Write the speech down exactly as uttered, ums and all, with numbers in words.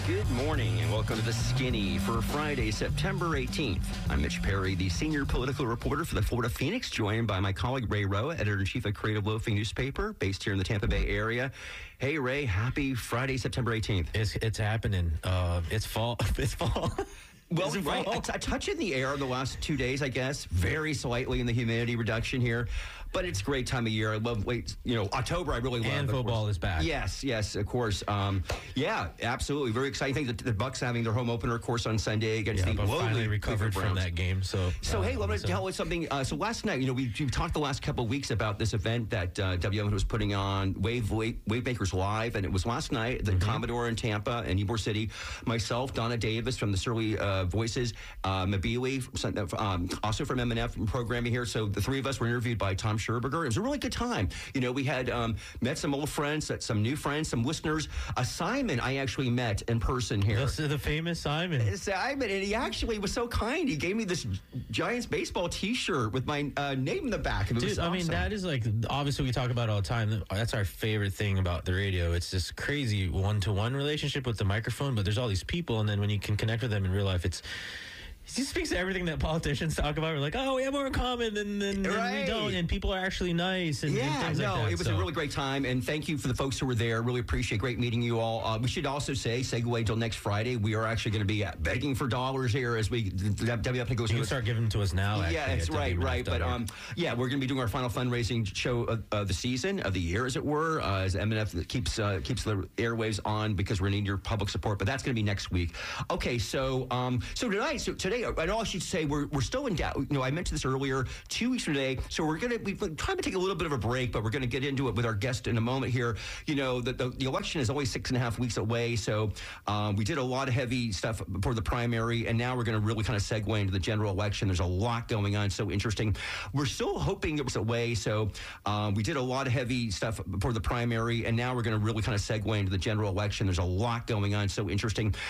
Good morning and welcome to The Skinny for Friday, September eighteenth. I'm Mitch Perry, the senior political reporter for the Florida Phoenix, joined by my colleague Ray Roa, editor-in-chief of Creative Loafing newspaper, based here in the Tampa Bay area. Hey, Ray, happy Friday, September eighteenth. It's it's happening. Uh, it's fall. It's fall. Well, right, a, a touch in the air the last two days, I guess. Very slightly in the humidity reduction here. But it's a great time of year. I love late, you know, October I really love. And football is back. Yes, yes, of course. Um, yeah, absolutely. Very exciting thing. The, the Bucks having their home opener, of course, on Sunday against yeah, the but lowly finally recovered Cleveland from that game. So, so uh, hey, let me so. tell you something. Uh, so last night, you know, we, we talked the last couple of weeks about this event that uh, W M was putting on, Wave, Wave Wavemakers Live, and it was last night at the mm-hmm. Commodore in Tampa and Ybor City. Myself, Donna Davis from the Surly uh, Voices, uh, Mabili, um, also from M and F programming here. So the three of us were interviewed by Tom Scherberger. It was a really good time. You know, we had um, met some old friends, some new friends, some listeners. Uh, Simon, I actually met in person here. This is the famous Simon. Simon, and he actually was so kind. He gave me this Giants baseball T-shirt with my uh, name in the back. It Dude, was I awesome. mean, that is like, obviously we talk about it all the time. That's our favorite thing about the radio. It's this crazy one-to-one relationship with the microphone, but there's all these people, and then when you can connect with them in real life, it's he speaks to everything that politicians talk about. We're like, oh, we have more in common than, than, than right. we don't, and people are actually nice. And, yeah, and things no, like that, it was so. a really great time, and thank you for the folks who were there. Really appreciate, great meeting you all. Uh, we should also say, segue till next Friday, we are actually going to be uh, begging for dollars here as we W F goes. You can start giving them to us now. Actually, yeah, it's right, right. But um, yeah, we're going to be doing our final fundraising show of uh, the season, of the year, as it were, uh, as M and F keeps uh, keeps the airwaves on because we're needing your public support. But that's going to be next week. Okay, so um, so tonight, so today, I know I should say we're we're still in doubt. You know, I mentioned this earlier. Two weeks from today, so we're gonna we've been trying to take a little bit of a break, but we're going to get into it with our guest in a moment here. You know, the the, the election is only six and a half weeks away, so um, we did a lot of heavy stuff for the primary, and now we're going to really kind of segue into the general election. There's a lot going on, so interesting. We're still hoping it was away, so um, we did a lot of heavy stuff for the primary, and now we're going to really kind of segue into the general election. There's a lot going on, so interesting.